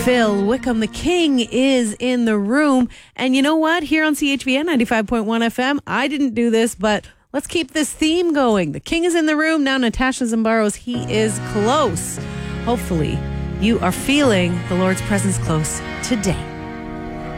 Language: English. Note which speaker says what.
Speaker 1: Phil Wickham, the king, is in the room. And you know what? Here on CHVN 95.1 FM, I didn't do this, but let's keep this theme going. The king is in the room. Now Natasha Zambaros, he is close. Hopefully, you are feeling the Lord's presence close today.